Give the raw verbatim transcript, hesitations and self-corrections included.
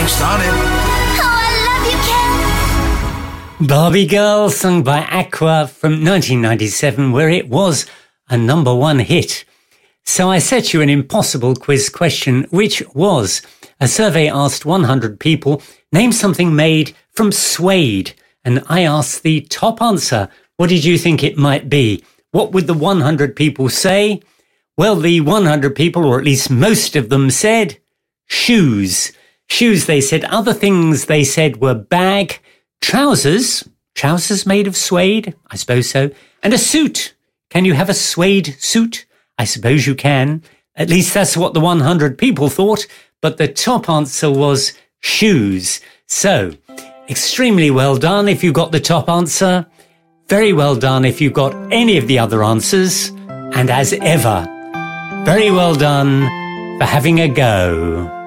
Drinks on it. Oh, I love you, Ken. Barbie Girl, sung by Aqua from nineteen ninety-seven, where it was a number one hit. So I set you an impossible quiz question, which was, a survey asked one hundred people, name something made from suede. And I asked the top answer. What did you think it might be? What would the one hundred people say? Well, the one hundred people, or at least most of them, said shoes. Shoes, they said. Other things they said were bag, trousers, trousers made of suede, I suppose so, and a suit. Can you have a suede suit? I suppose you can. At least that's what the one hundred people thought, but the top answer was shoes. So, extremely well done if you got the top answer. Very well done if you got any of the other answers. And as ever, very well done for having a go.